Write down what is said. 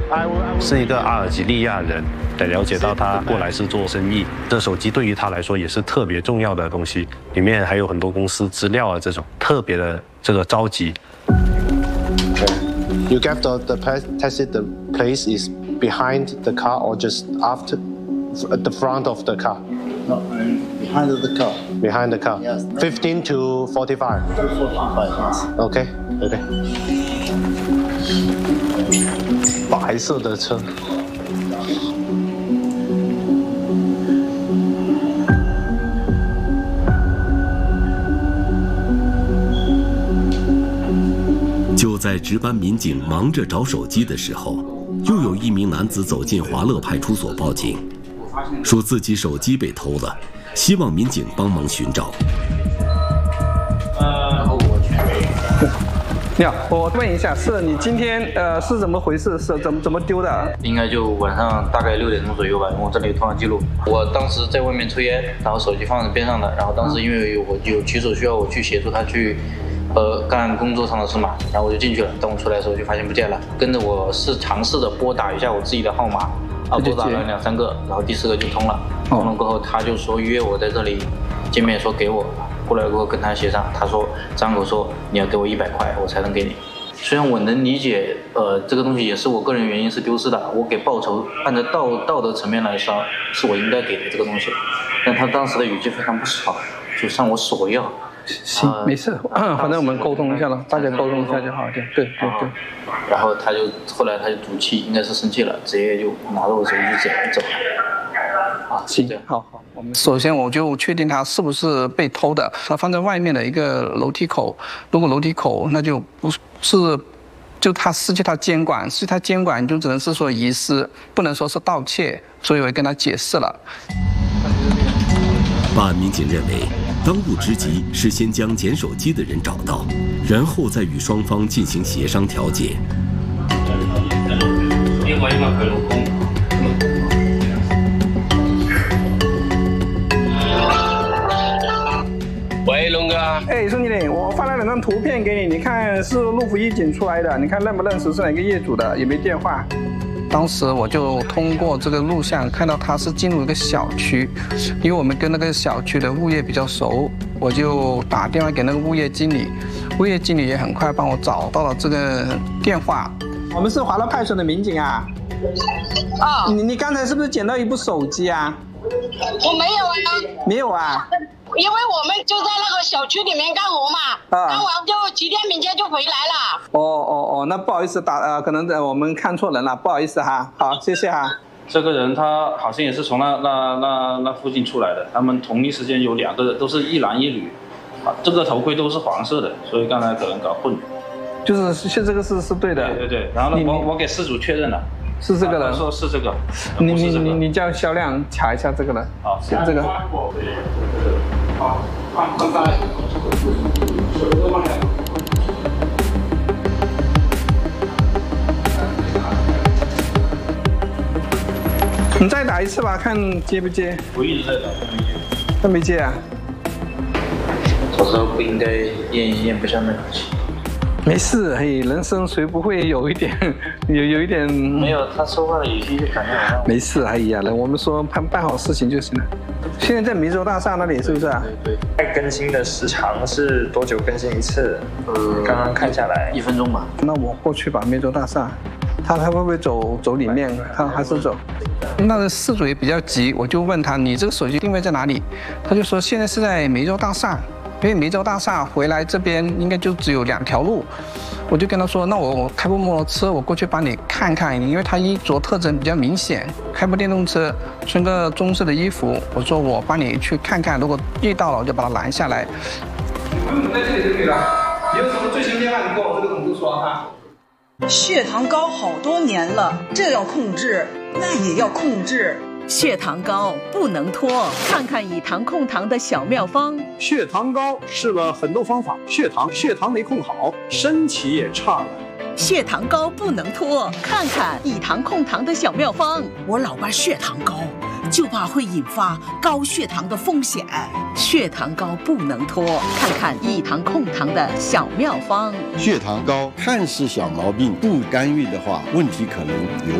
是一个阿尔及利亚人，得了解到他过来是做生意。这手机对于他来说也是特别重要的东西，里面还有很多公司资料啊，这种特别的这个着急。 You get the taxi. The place is behind the car or just after, at the front of the car. No, I'm behind the car. Behind the car. Yes. 15 to 45. 45. OK. 白色的车。 就在值班民警忙着找手机的时候，又有一名男子走进华乐派出所报警，说自己手机被偷了，希望民警帮忙寻找。 你好，我问一下，是你今天是怎么回事？是怎么丢的？ 应该就晚上大概6点钟左右吧，因为我这里有通话记录。我当时在外面抽烟，然后手机放在边上的，然后当时因为我有举手需要我去协助他去干工作上的事嘛，然后我就进去了。等我出来的时候就发现不见了，跟着我是尝试着拨打一下我自己的号码，拨打了2、3个，然后第4个就通了。通了过后，他就说约我在这里见面，说给我。过来过后跟他协商，他说张口说你要给我100块，我才能给你。虽然我能理解，这个东西也是我个人原因是丢失的，我给报酬按照道德层面来说是我应该给的这个东西，但他当时的语气非常不爽，就向我索要。 行，没事，反正我们沟通一下了，大家沟通一下就好。对。 然后后来他就赌气，应该是生气了，直接就拿着我手机走了。 行，好，我们首先我就确定它是不是被偷的。它放在外面的一个楼梯口，如果楼梯口那就不是，就他失去他监管，就只能是说遗失，不能说是盗窃。所以我也跟他解释了。 办案民警认为，当务之急是先将捡手机的人找到，然后再与双方进行协商调解。 喂，龙哥。 哎，兄弟，我发了2张图片给你，你看是路虎一警出来的，你看认不认识是哪个业主的，有没有电话？当时我就通过这个录像看到他是进入一个小区，因为我们跟那个小区的物业比较熟，我就打电话给那个物业经理，物业经理也很快帮我找到了这个电话。我们是华乐派出所的民警啊。你刚才是不是捡到一部手机啊？ 我没有啊。 没有啊？ 因为我们就在那个小区里面干活嘛，干完就几点明天就回来了。 那不好意思可能我们看错人了，不好意思哈。好，谢谢哈。 这个人他好像也是从那附近出来的，他们同一时间有2个都是一男一女，这个头盔都是黄色的，所以刚才可能搞混。 就是这个是对的。 对，然后呢，我给事主确认了。 是这个人， 他说是这个。 你叫肖亮查一下这个人。好，这个。你再打一次吧，看接不接。 我一直在打， 他没接啊。 早知道不应该咽不下那口气。 没事，人生谁不会有一点有一点？ 没有，他说话的语气就感觉好像。 没事，我们说办好事情就行了。现在在梅州大厦那里是不是啊？ 对。 更新的时长是多久更新一次？刚刚看下来 1分钟吧。 那我过去吧，梅州大厦，他会不会走里面？他还是走？那个事主也比较急，我就问他，你这个手机定位在哪里？他就说现在是在梅州大厦。因为梅州大厦回来这边应该就只有2条路，我就跟他说，那我开部摩托车，我过去帮你看看，因为他衣着特征比较明显，开部电动车，穿个棕色的衣服，我说我帮你去看看，如果遇到了我就把他拦下来。在这里就可以了，你有什么最新电话你跟我这个同事说哈。 血糖高好多年了，这要控制，那也要控制。 血糖高不能拖，看看以糖控糖的小妙方。 血糖高试了很多方法，血糖没控好，身体也差了。 血糖高不能拖，看看以糖控糖的小妙方。 我老爸血糖高，就怕会引发高血糖的风险。 血糖高不能拖，看看以糖控糖的小妙方。 血糖高看似小毛病，不干预的话，问题可能有